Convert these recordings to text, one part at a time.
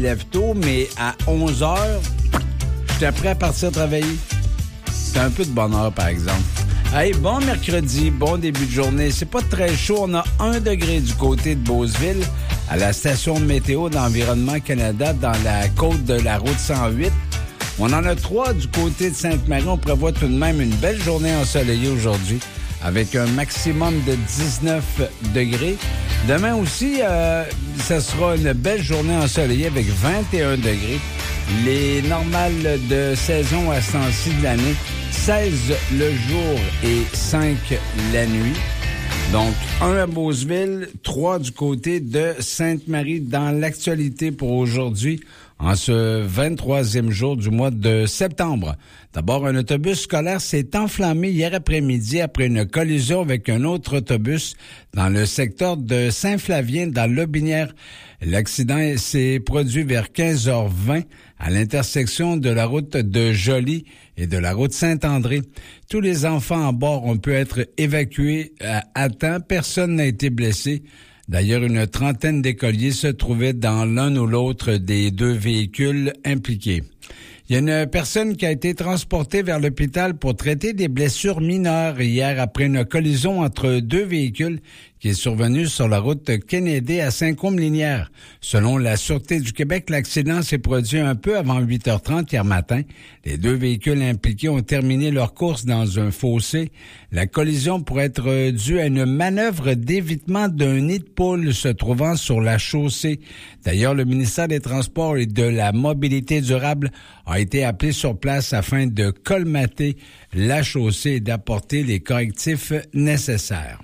lève tôt, mais à 11 heures, j'étais prêt à partir travailler. C'est un peu de bonheur, par exemple. Hey, bon mercredi, bon début de journée. C'est pas très chaud. On a 1 degré du côté de Beauceville, à la station météo d'Environnement Canada, dans la côte de la route 108. On en a 3 du côté de Sainte-Marie. On prévoit tout de même une belle journée ensoleillée aujourd'hui, avec un maximum de 19 degrés. Demain aussi, ça sera une belle journée ensoleillée avec 21 degrés. Les normales de saison à ce temps-ci de l'année, 16 le jour et 5 la nuit. Donc, 1 à Beauceville, 3 du côté de Sainte-Marie. Dans l'actualité pour aujourd'hui, en ce 23e jour du mois de septembre. D'abord, un autobus scolaire s'est enflammé hier après-midi après une collision avec un autre autobus dans le secteur de Saint-Flavien, dans l'Aubinière. L'accident s'est produit vers 15h20 à l'intersection de la route de Joly et de la route Saint-André. Tous les enfants à bord ont pu être évacués à temps. Personne n'a été blessé. D'ailleurs, une trentaine d'écoliers se trouvaient dans l'un ou l'autre des 2 véhicules impliqués. Il y a une personne qui a été transportée vers l'hôpital pour traiter des blessures mineures hier après une collision entre 2 véhicules qui est survenue sur la route Kennedy à Saint-Côme-Linière. Selon la Sûreté du Québec, l'accident s'est produit un peu avant 8h30 hier matin. Les 2 véhicules impliqués ont terminé leur course dans un fossé. La collision pourrait être due à une manœuvre d'évitement d'un nid de poule se trouvant sur la chaussée. D'ailleurs, le ministère des Transports et de la Mobilité durable a été appelé sur place afin de colmater la chaussée et d'apporter les correctifs nécessaires.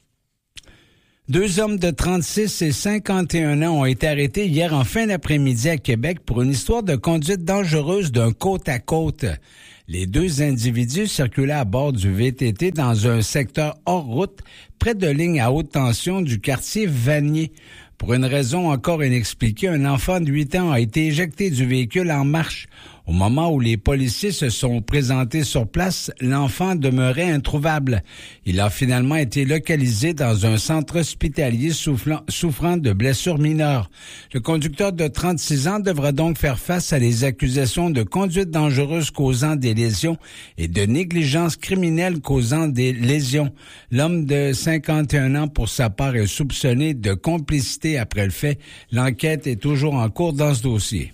2 hommes de 36 et 51 ans ont été arrêtés hier en fin d'après-midi à Québec pour une histoire de conduite dangereuse d'un côte-à-côte. Les 2 individus circulaient à bord du VTT dans un secteur hors route, près de lignes à haute tension du quartier Vanier. Pour une raison encore inexpliquée, un enfant de 8 ans a été éjecté du véhicule en marche. Au moment où les policiers se sont présentés sur place, l'enfant demeurait introuvable. Il a finalement été localisé dans un centre hospitalier souffrant de blessures mineures. Le conducteur de 36 ans devra donc faire face à des accusations de conduite dangereuse causant des lésions et de négligence criminelle causant des lésions. L'homme de 51 ans, pour sa part, est soupçonné de complicité après le fait. L'enquête est toujours en cours dans ce dossier.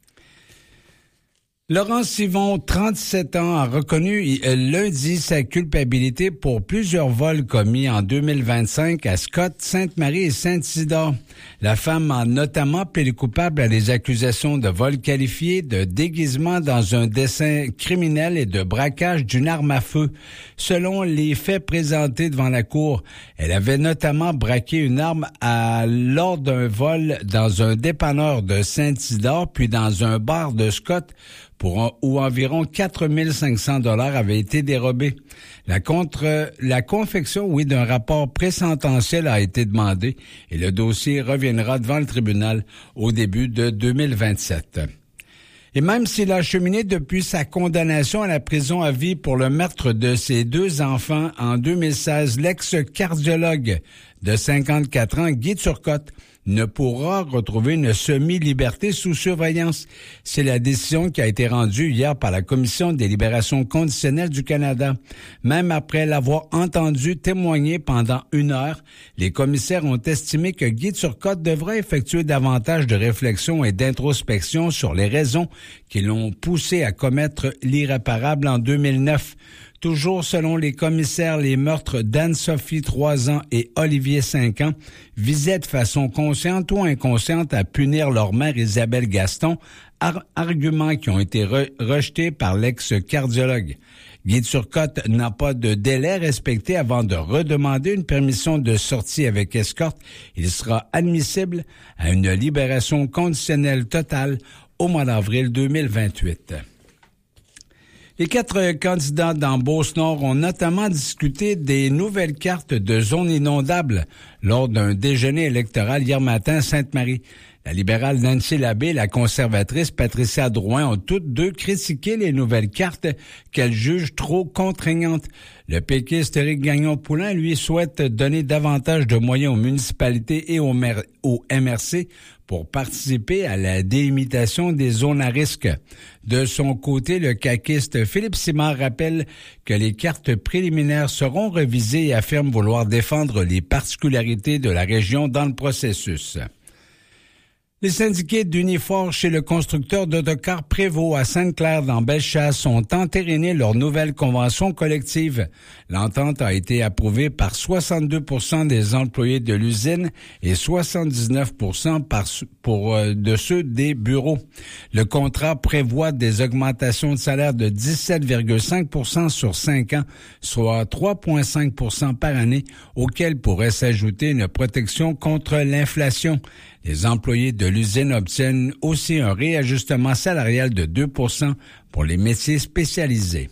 Laurent Sivon, 37 ans, a reconnu lundi sa culpabilité pour plusieurs vols commis en 2025 à Scott, Sainte-Marie et Saint-Isidore. La femme a notamment plaidé coupable à des accusations de vol qualifié, de déguisement dans un dessein criminel et de braquage d'une arme à feu. Selon les faits présentés devant la cour, elle avait notamment braqué une arme lors d'un vol dans un dépanneur de Saint-Isidore, puis dans un bar de Scott, où environ 4 500 $ avaient été dérobés. La confection, d'un rapport présententiel a été demandée et le dossier reviendra devant le tribunal au début de 2027. Et même s'il a cheminé depuis sa condamnation à la prison à vie pour le meurtre de ses 2 enfants en 2016, l'ex-cardiologue de 54 ans, Guy Turcotte, ne pourra retrouver une semi-liberté sous surveillance. C'est la décision qui a été rendue hier par la Commission des libérations conditionnelles du Canada. Même après l'avoir entendu témoigner pendant 1 heure, les commissaires ont estimé que Guy Turcotte devrait effectuer davantage de réflexion et d'introspection sur les raisons qui l'ont poussé à commettre l'irréparable en 2009. Toujours selon les commissaires, les meurtres d'Anne-Sophie, 3 ans, et Olivier, 5 ans, visaient de façon consciente ou inconsciente à punir leur mère Isabelle Gaston, arguments qui ont été rejetés par l'ex-cardiologue. Guy Turcotte n'a pas de délai respecté avant de redemander une permission de sortie avec escorte. Il sera admissible à une libération conditionnelle totale au mois d'avril 2028. Les 4 candidats dans Beauce-Nord ont notamment discuté des nouvelles cartes de zones inondables lors d'un déjeuner électoral hier matin à Sainte-Marie. La libérale Nancy Labbé et la conservatrice Patricia Drouin ont toutes 2 critiqué les nouvelles cartes qu'elles jugent trop contraignantes. Le péquiste Éric Gagnon-Poulain, lui, souhaite donner davantage de moyens aux municipalités et au MRC pour participer à la délimitation des zones à risque. De son côté, le caquiste Philippe Simard rappelle que les cartes préliminaires seront révisées et affirme vouloir défendre les particularités de la région dans le processus. Les syndiqués d'Unifor chez le constructeur d'autocars Prévost à Sainte-Claire dans Bellechasse ont entériné leur nouvelle convention collective. L'entente a été approuvée par 62% des employés de l'usine et 79% de ceux des bureaux. Le contrat prévoit des augmentations de salaire de 17,5% sur 5 ans, soit 3,5% par année, auxquelles pourrait s'ajouter une protection contre l'inflation. Les employés de l'usine obtiennent aussi un réajustement salarial de 2% pour les métiers spécialisés.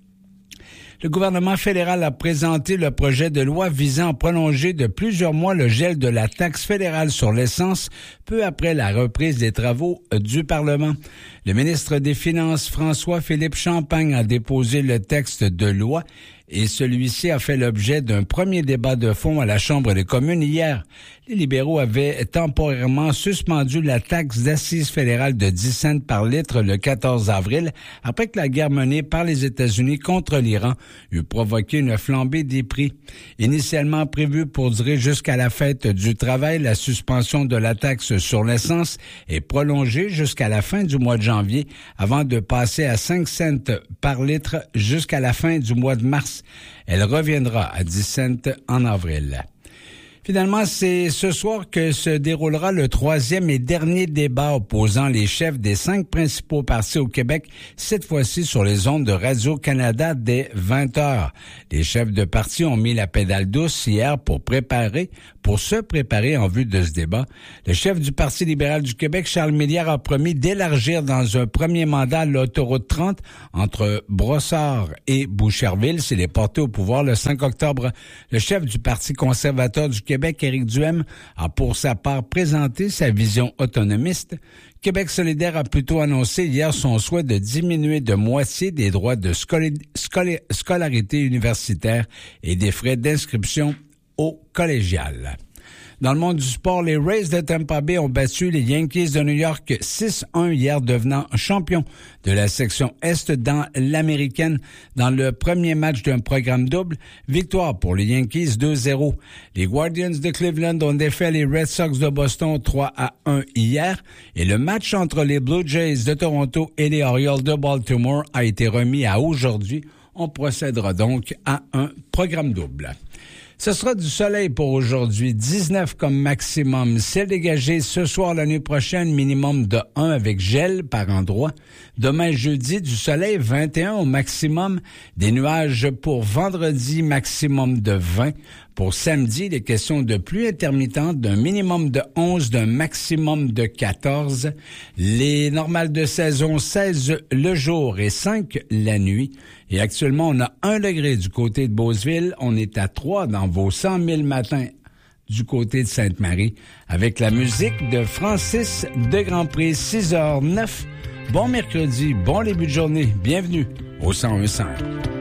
Le gouvernement fédéral a présenté le projet de loi visant à prolonger de plusieurs mois le gel de la taxe fédérale sur l'essence peu après la reprise des travaux du Parlement. Le ministre des Finances, François-Philippe Champagne, a déposé le texte de loi et celui-ci a fait l'objet d'un premier débat de fond à la Chambre des communes hier. Les libéraux avaient temporairement suspendu la taxe d'assises fédérale de 10 cents par litre le 14 avril, après que la guerre menée par les États-Unis contre l'Iran eut provoqué une flambée des prix. Initialement prévue pour durer jusqu'à la fête du travail, la suspension de la taxe sur l'essence est prolongée jusqu'à la fin du mois de janvier, avant de passer à 5 cents par litre jusqu'à la fin du mois de mars. Elle reviendra à 10 cents en avril. Finalement, c'est ce soir que se déroulera le troisième et dernier débat opposant les chefs des 5 principaux partis au Québec, cette fois-ci sur les ondes de Radio-Canada dès 20h. Les chefs de parti ont mis la pédale douce hier pour se préparer en vue de ce débat. Le chef du Parti libéral du Québec, Charles Millière, a promis d'élargir dans un premier mandat l'autoroute 30 entre Brossard et Boucherville s'il est porté au pouvoir le 5 octobre. Le chef du Parti conservateur du Québec, Éric Duhaime, a pour sa part présenté sa vision autonomiste. Québec solidaire a plutôt annoncé hier son souhait de diminuer de moitié des droits de scolarité universitaire et des frais d'inscription au collégial. Dans le monde du sport, les Rays de Tampa Bay ont battu les Yankees de New York 6-1 hier, devenant champions de la section Est dans l'Américaine dans le premier match d'un programme double. Victoire pour les Yankees 2-0. Les Guardians de Cleveland ont défait les Red Sox de Boston 3-1 hier et le match entre les Blue Jays de Toronto et les Orioles de Baltimore a été remis à aujourd'hui. On procédera donc à un programme double. Ce sera du soleil pour aujourd'hui, 19 comme maximum. Ciel dégagé ce soir, la nuit prochaine, minimum de 1 avec gel par endroit. Demain, jeudi, du soleil, 21 au maximum. Des nuages pour vendredi, maximum de 20. Pour samedi, des questions de pluie intermittente d'un minimum de 11, d'un maximum de 14. Les normales de saison, 16 le jour et 5 la nuit. Et actuellement, on a 1 degré du côté de Beauceville. On est à 3 dans vos 100 000 matins du côté de Sainte-Marie avec la musique de Francis de Grandpré, 6h09. Bon mercredi, bon début de journée. Bienvenue au 101.5.